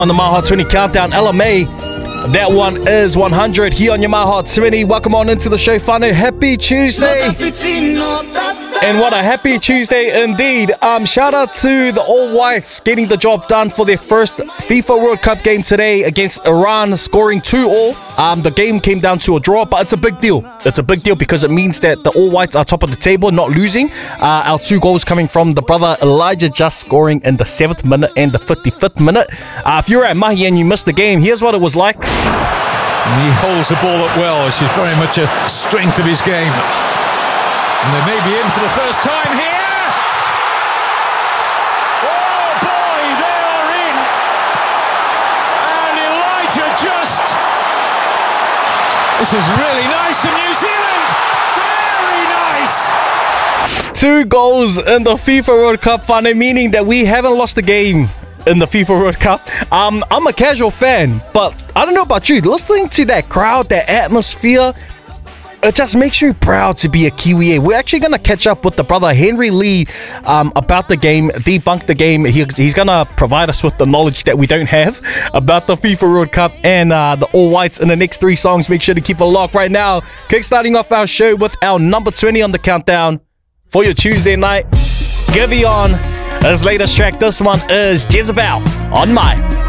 On the My Hot 20 Countdown, LMA. That one is 100 here on your My Hot 20. Welcome on into the show, whānau. Happy Tuesday. And what a happy Tuesday indeed. Shout out to the All Whites getting the job done for their first FIFA World Cup game today against Iran, scoring 2-all. The game came down to a draw, but it's a big deal. It's a big deal because it means that the All Whites are top of the table, not losing. Our 2 goals coming from the brother Elijah Just scoring in the 7th minute and the 55th minute. If you're at Mahi and you missed the game, here's what it was like. And he holds the ball up well, which is very much a strength of his game. And they may be in for the first time here. Oh boy, they are in. And Elijah Just. This is really nice in New Zealand. Very nice. 2 goals in the FIFA World Cup, whānau, meaning that we haven't lost a game in the FIFA World Cup. I'm a casual fan, but I don't know about you. Listening to that crowd, that atmosphere, it just makes you proud to be a Kiwi. We're actually going to catch up with the brother Henry Lee about the game, debunk the game. He's going to provide us with the knowledge that we don't have about the FIFA World Cup and the All Whites in the next 3 songs. Make sure to keep a lock right now. Kickstarting off our show with our number 20 on the countdown for your Tuesday night. Giveon, his latest track. This one is Jezebel on My